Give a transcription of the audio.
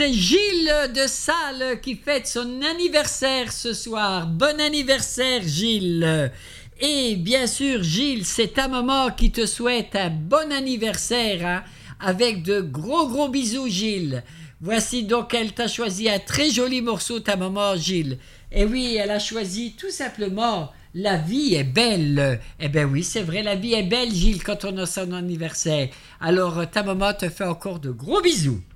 c'est Gilles de Salles qui fête son anniversaire ce soir. Bon anniversaire Gilles. Et bien sûr Gilles, c'est ta maman qui te souhaite un bon anniversaire, hein, avec de gros bisous Gilles. Voici donc, elle t'a choisi un très joli morceau, ta maman Gilles. Et oui, elle a choisi tout simplement La vie est belle. Eh bien oui, c'est vrai, la vie est belle Gilles quand on a son anniversaire. Alors ta maman te fait encore de gros bisous.